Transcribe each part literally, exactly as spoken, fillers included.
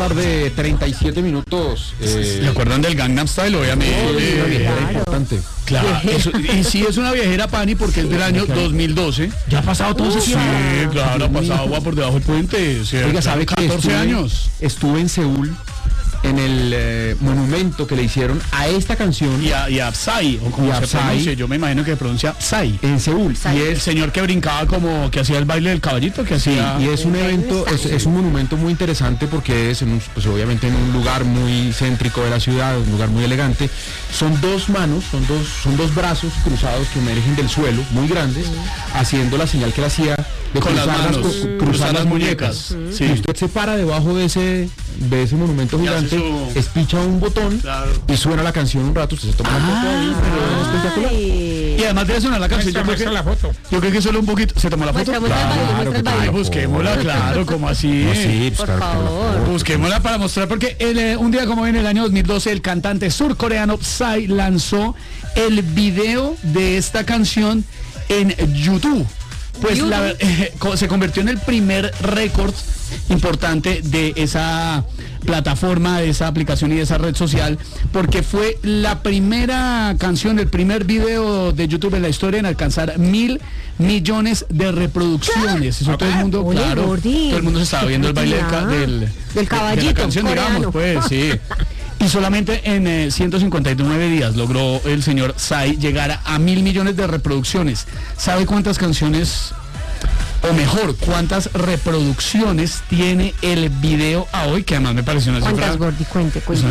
tarde, treinta y siete minutos. Eh, ¿Se acuerdan del Gangnam Style? Obviamente. Oh, sí, una viejera claro. importante. Claro, eso, y sí es una viejera, Pani, porque es del año dos mil doce. ¿Ya ha pasado todo ese tiempo? Sí, claro, ha pasado agua por debajo del puente. O sea, Oiga, ¿sabe que catorce estuve, años? Estuve en Seúl, en el eh, monumento que le hicieron a esta canción. Y a, y a Psy, o como se Psy, pronuncia, yo me imagino que se pronuncia Psy. En Seúl. Psy. Y el señor que brincaba como, que hacía el baile del caballito, que hacía... Sí, y es un evento, es, es un monumento muy interesante porque es, en un, pues obviamente en un lugar muy céntrico de la ciudad, un lugar muy elegante. Son dos manos, son dos, son dos brazos cruzados que emergen del suelo, muy grandes, sí. haciendo la señal que él hacía de con cruzar las manos, las, cruzar, cruzar las muñecas. muñecas. Sí. Y usted se para debajo de ese, de ese monumento gigante, su... espicha un botón, claro. y suena la canción un rato, usted se toma ah, la foto ahí, pero es espectacular. Y además de sonar la canción, yo creo, que, la foto. yo creo que solo un poquito, ¿se tomó la foto? Muestra, claro, muestra claro, claro, busquémosla, claro, como así. No, sí, por claro, favor. Busquémosla para mostrar, porque el, eh, un día como en el año dos mil doce, el cantante surcoreano Psy lanzó el video de esta canción en YouTube. Pues la, eh, se convirtió en el primer récord importante de esa plataforma, de esa aplicación y de esa red social, porque fue la primera canción, el primer video de YouTube en la historia en alcanzar mil millones de reproducciones. Eso todo el mundo, Oye, claro, Gordy, todo el mundo se estaba viendo el baile del, del, del caballito de la canción, coreano. digamos, pues, sí. Y solamente en eh, ciento cincuenta y nueve días logró el señor Psy llegar a, a mil millones de reproducciones. ¿Sabe cuántas canciones, o mejor, cuántas reproducciones tiene el video a hoy? Que además me pareció una cifra... ¿Cuántas, Gordy? Cuente, cuente.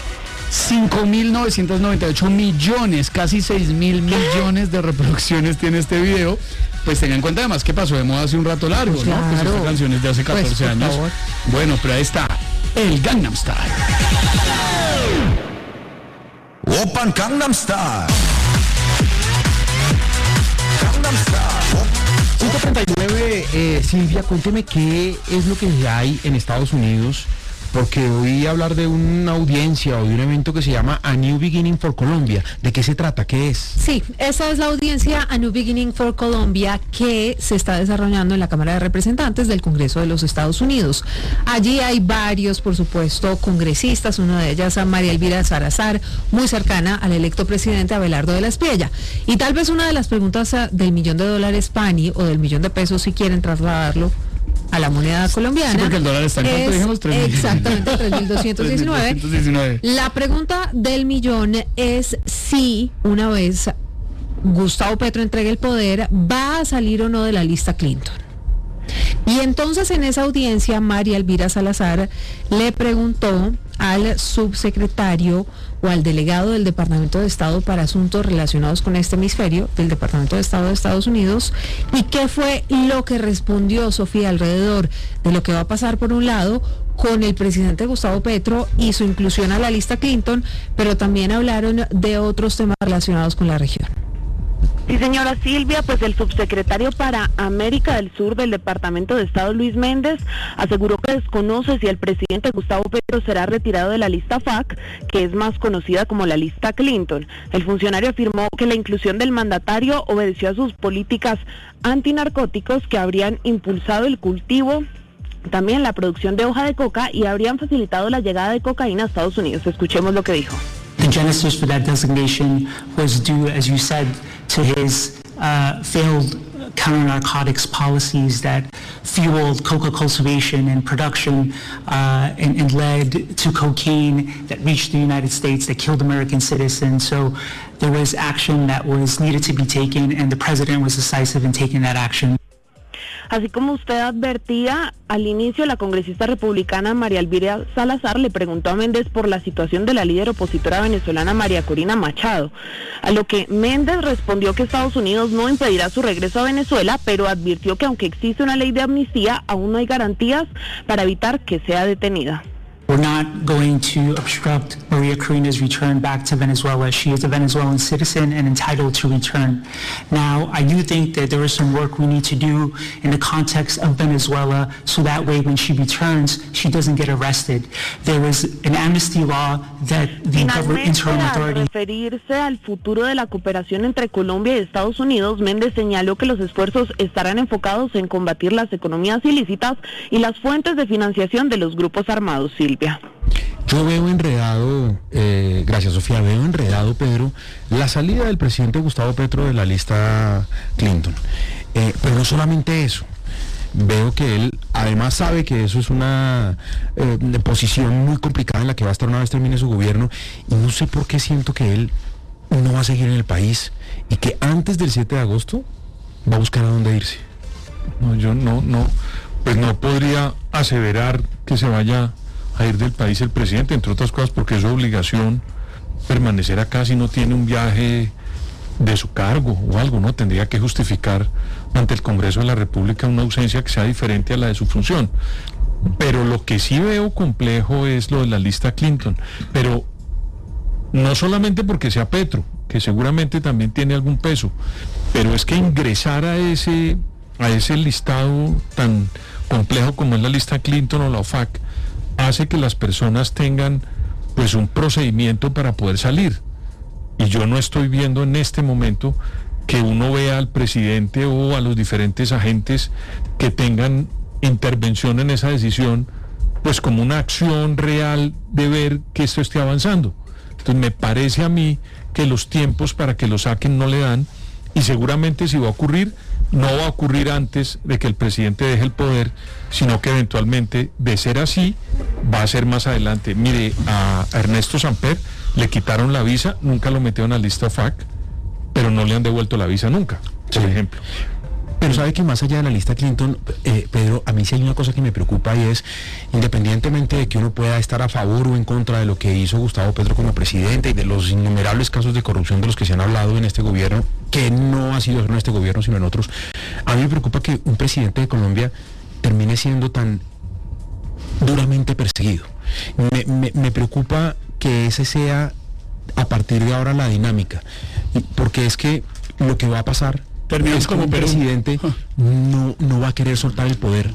cinco mil novecientos noventa y ocho millones, casi seis mil millones de reproducciones tiene este video. Pues tengan en cuenta además que pasó de moda hace un rato largo, pues claro. ¿no? Pues esta canción es de hace catorce pues, años. Favor. Bueno, pero ahí está, el Gangnam Style. Oppan Gangnam Style. Gangnam Style. ciento treinta y nueve, eh, Silvia, cuénteme qué es lo que hay en Estados Unidos, porque oí hablar de una audiencia o de un evento que se llama A New Beginning for Colombia. ¿De qué se trata? ¿Qué es? Sí, esa es la audiencia A New Beginning for Colombia que se está desarrollando en la Cámara de Representantes del Congreso de los Estados Unidos. Allí hay varios, por supuesto, congresistas, una de ellas a María Elvira Salazar, muy cercana al electo presidente Abelardo de la Espriella. Y tal vez una de las preguntas del millón de dólares, Pani, o del millón de pesos, si quieren trasladarlo a la moneda colombiana. Sí, porque el dólar está en cuánto dijimos, tres mil. Exactamente, tres mil doscientos diecinueve. La pregunta del millón es si una vez Gustavo Petro entregue el poder, va a salir o no de la lista Clinton. Y entonces en esa audiencia María Elvira Salazar le preguntó al subsecretario o al delegado del Departamento de Estado para Asuntos Relacionados con este hemisferio del Departamento de Estado de Estados Unidos, y qué fue lo que respondió Sofía alrededor de lo que va a pasar por un lado con el presidente Gustavo Petro y su inclusión a la lista Clinton, pero también hablaron de otros temas relacionados con la región. Sí, señora Silvia, pues el subsecretario para América del Sur del Departamento de Estado, Luis Méndez, aseguró que desconoce si el presidente Gustavo Petro será retirado de la lista F A C, que es más conocida como la lista Clinton. El funcionario afirmó que la inclusión del mandatario obedeció a sus políticas antinarcóticos que habrían impulsado el cultivo, también la producción de hoja de coca, y habrían facilitado la llegada de cocaína a Estados Unidos. Escuchemos lo que dijo. The genesis for that designation was due, as you said, to his uh, failed counter-narcotics policies that fueled coca cultivation and production uh, and, and led to cocaine that reached the United States, that killed American citizens. So there was action that was needed to be taken, and the president was decisive in taking that action. Así como usted advertía, al inicio la congresista republicana María Elvira Salazar le preguntó a Méndez por la situación de la líder opositora venezolana María Corina Machado, a lo que Méndez respondió que Estados Unidos no impedirá su regreso a Venezuela, pero advirtió que aunque existe una ley de amnistía, aún no hay garantías para evitar que sea detenida. We're not going to obstruct Maria Corina's return back to Venezuela. She is a Venezuelan citizen and entitled to return. Now, I do think that there is some work we need to do in the context of Venezuela, so that way when she returns, she doesn't get arrested. There is an amnesty law that the government interim authority... Al referirse al futuro de la cooperación entre Colombia y Estados Unidos, Méndez señaló que los esfuerzos estarán enfocados en combatir las economías ilícitas y las fuentes de financiación de los grupos armados. Silvia. Yo veo enredado, eh, gracias Sofía, veo enredado, Pedro, la salida del presidente Gustavo Petro de la lista Clinton. Eh, pero no solamente eso. Veo que él además sabe que eso es una eh, posición muy complicada en la que va a estar una vez termine su gobierno, y no sé por qué siento que él no va a seguir en el país y que antes del siete de agosto va a buscar a dónde irse. No, yo no, no, pues no podría aseverar que se vaya a ir del país el presidente, entre otras cosas porque es su obligación permanecer acá si no tiene un viaje de su cargo o algo, ¿no? Tendría que justificar ante el Congreso de la República una ausencia que sea diferente a la de su función. Pero lo que sí veo complejo es lo de la lista Clinton, pero no solamente porque sea Petro, que seguramente también tiene algún peso, pero es que ingresar a ese, a ese listado tan complejo como es la lista Clinton o la O F A C, hace que las personas tengan pues un procedimiento para poder salir. Y yo no estoy viendo en este momento que uno vea al presidente o a los diferentes agentes que tengan intervención en esa decisión, pues como una acción real de ver que esto esté avanzando. Entonces me parece a mí que los tiempos para que lo saquen no le dan, y seguramente si va a ocurrir, no va a ocurrir antes de que el presidente deje el poder, sino que eventualmente, de ser así, va a ser más adelante. Mire, a Ernesto Samper le quitaron la visa, nunca lo metieron a la lista F A C, pero no le han devuelto la visa nunca, por Sí. ejemplo. Pero sabe que más allá de la lista Clinton, eh, Pedro, a mí sí hay una cosa que me preocupa, y es, independientemente de que uno pueda estar a favor o en contra de lo que hizo Gustavo Petro como presidente y de los innumerables casos de corrupción de los que se han hablado en este gobierno, que no ha sido solo en este gobierno sino en otros, a mí me preocupa que un presidente de Colombia termine siendo tan duramente perseguido. Me, me, me preocupa que ese sea a partir de ahora la dinámica, porque es que lo que va a pasar Terminamos es que como un Perú. presidente no, no va a querer soltar el poder,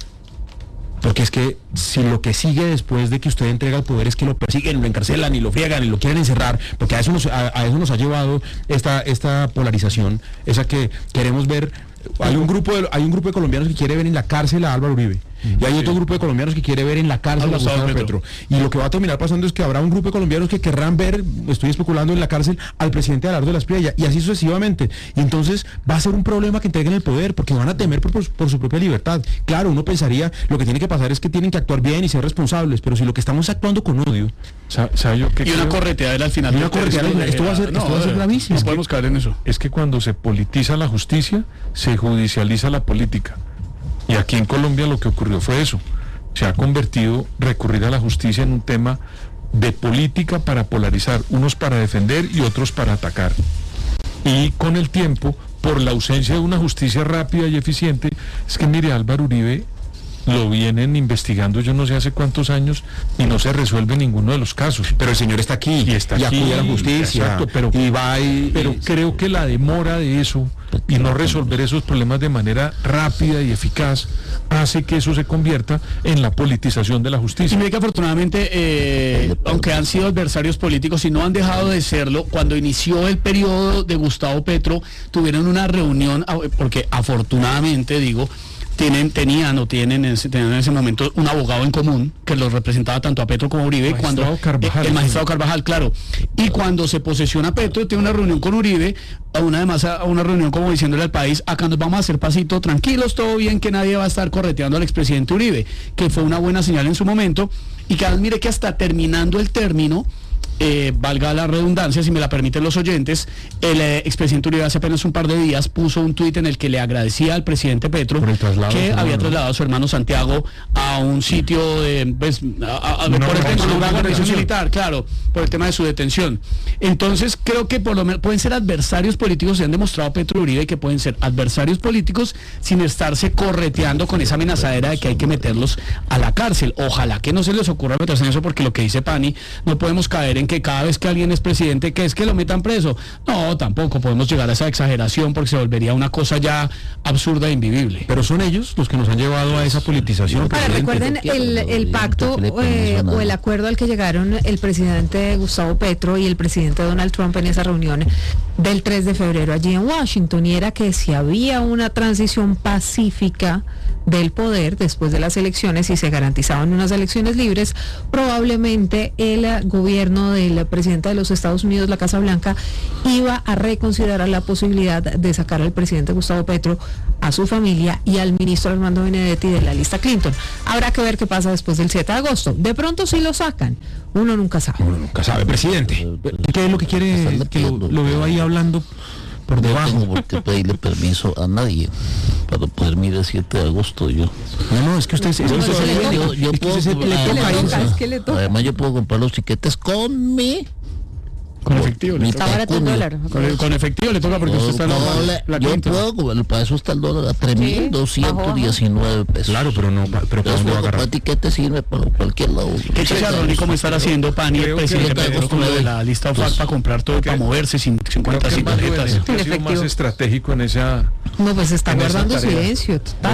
porque es que si lo que sigue después de que usted entrega el poder es que lo persiguen, lo encarcelan y lo friegan y lo quieren encerrar, porque a eso nos, a, a eso nos ha llevado esta, esta polarización, esa que queremos ver. Hay un grupo de, hay un grupo de colombianos que quiere ver en la cárcel a Álvaro Uribe, y hay otro grupo de colombianos que quiere ver en la cárcel a Gustavo Petro. Y lo que va a terminar pasando es que habrá un grupo de colombianos que querrán ver, estoy especulando, en la cárcel al presidente Abelardo de la Espriella, y así sucesivamente. Y entonces va a ser un problema que entreguen el poder, porque van a temer por, por, por su propia libertad. Claro, uno pensaría, lo que tiene que pasar es que tienen que actuar bien y ser responsables, pero si lo que estamos actuando con odio... ¿Sabe yo qué Y una creo? correteadera al final. Y una correteadera, esto va a ser- esto va a ser gravísimo. No podemos caer en eso. Es que cuando se politiza la justicia, se judicializa la política. Y aquí en Colombia lo que ocurrió fue eso. Se ha convertido recurrir a la justicia en un tema de política para polarizar, unos para defender y otros para atacar. Y con el tiempo, por la ausencia de una justicia rápida y eficiente, es que mire, Álvaro Uribe lo vienen investigando yo no sé hace cuántos años y no se resuelve ninguno de los casos. Pero el señor está aquí Y está aquí, acude a la justicia, exacto, pero- y va y... Pero y- creo que la demora de eso y no resolver esos problemas de manera rápida y eficaz hace que eso se convierta en la politización de la Y justicia. mire que afortunadamente, eh, aunque han sido adversarios políticos y no han dejado de serlo, cuando inició el periodo de Gustavo Petro, tuvieron una reunión, ah, porque afortunadamente, digo, tienen, tenían o tienen en ese, tenían en ese momento un abogado en común que los representaba tanto a Petro como a Uribe. Magistrado Cuando Carvajal, eh, el magistrado sí. Carvajal, claro. Y cuando se posesiona Petro, tiene una reunión con Uribe, a una además a una reunión como diciéndole al país, acá nos vamos a hacer pasito, tranquilos, todo bien, que nadie va a estar correteando al expresidente Uribe, que fue una buena señal en su momento, y que además mire que hasta terminando el término, Eh, valga la redundancia, si me la permiten los oyentes, el eh, expresidente Uribe hace apenas un par de días puso un tuit en el que le agradecía al presidente Petro Por el traslado que de su había hermano. trasladado a su hermano Santiago a un sitio de, pues, a- a- Una por el tema guarnición de una guarnición militar. militar, claro, por el tema de su detención. Entonces creo que por lo menos pueden ser adversarios políticos, se han demostrado Petro y Uribe que pueden ser adversarios políticos sin estarse correteando con esa amenazadera de que hay que meterlos a la cárcel. Ojalá que no se les ocurra meterse en eso, porque lo que dice Pani, no podemos caer en que cada vez que alguien es presidente, que es que lo metan preso. No, tampoco podemos llegar a esa exageración, porque se volvería una cosa ya absurda e invivible. Pero son ellos los que nos han llevado a esa politización. Ahora, presidente. recuerden el, el pacto eh, o el acuerdo al que llegaron el presidente Gustavo Petro y el presidente Donald Trump en esa reunión del tres de febrero allí en Washington, y era que si había una transición pacífica del poder después de las elecciones y se garantizaban unas elecciones libres, probablemente el gobierno del presidente de los Estados Unidos, la Casa Blanca, iba a reconsiderar la posibilidad de sacar al presidente Gustavo Petro, a su familia y al ministro Armando Benedetti de la lista Clinton. Habrá que ver qué pasa después del siete de agosto. De pronto sí lo sacan, uno nunca sabe. Uno nunca sabe, presidente. ¿Qué es lo que quiere? Que lo, lo veo ahí hablando por debajo. No tengo por qué pedirle permiso a nadie para poder mirar el siete de agosto yo. No, no, es que usted, es que No, usted no, se le- yo, yo es que puedo, usted se le además, toca toca, eso. es que le toca. además yo puedo comprar los tiquetes con mi Con efectivo le mi toca. Está barato el pecunio. dólar. Con, con efectivo le toca porque usted está en la, No, la, la yo Clinton. puedo, para eso está el dólar a tres mil doscientos diecinueve pesos. Claro, pero no, pa- pero ¿para Entonces, dónde va a para agarrar? tiquete sirve para cualquier lado. ¿Qué chicharrón y cómo estar haciendo Pani el Creo que presidente lo que Petro con lo de la lista O F A C para comprar todo, que- para moverse sin Creo cincuenta que sin más tarjetas? Rubén, ha sido más efectivo. estratégico en esa No, pues está en esa guardando tarea. silencio, total.